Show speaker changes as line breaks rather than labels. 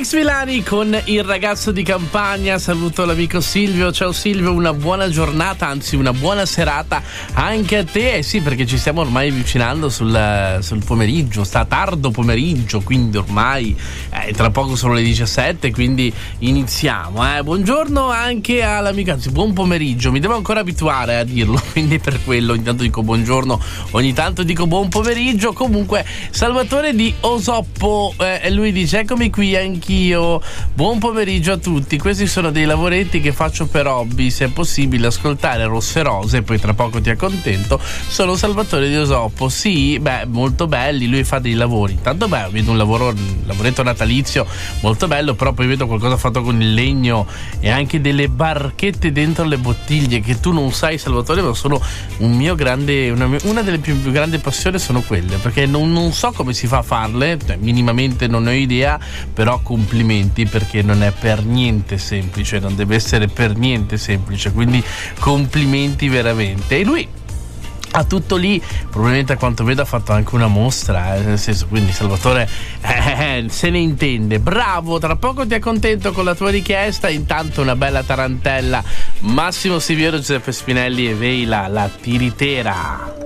Alex Milani con Il ragazzo di campagna. Saluto l'amico Silvio. Ciao Silvio, una buona giornata, anzi una buona serata anche a te. Eh sì, perché ci stiamo ormai avvicinando sul pomeriggio, sta tardo pomeriggio, quindi ormai tra poco sono le 17, quindi iniziamo. Buongiorno anche all'amico, anzi buon pomeriggio, mi devo ancora abituare a dirlo, quindi per quello ogni tanto dico buongiorno, ogni tanto dico buon pomeriggio. Comunque Salvatore di Osoppo, lui dice: eccomi qui anch'io, buon pomeriggio a tutti. Questi sono dei lavoretti che faccio per hobby, se è possibile ascoltare Rosse Rose, poi tra poco ti accontento. Sono Salvatore di Osoppo. Sì, molto belli, lui fa dei lavori, intanto vedo un lavoretto natalizio molto bello, però poi vedo qualcosa fatto con il legno e anche delle barchette dentro le bottiglie che tu non sai, Salvatore, ma sono una delle più grandi passioni sono quelle, perché non so come si fa a farle, minimamente non ho idea, però complimenti, perché non è per niente semplice, non deve essere per niente semplice, quindi complimenti veramente. E lui ha tutto lì, probabilmente a quanto vedo ha fatto anche una mostra, nel senso, quindi Salvatore se ne intende, bravo. Tra poco ti accontento con la tua richiesta, intanto una bella tarantella, Massimo Siviero, Giuseppe Spinelli e Veila, la tiritera.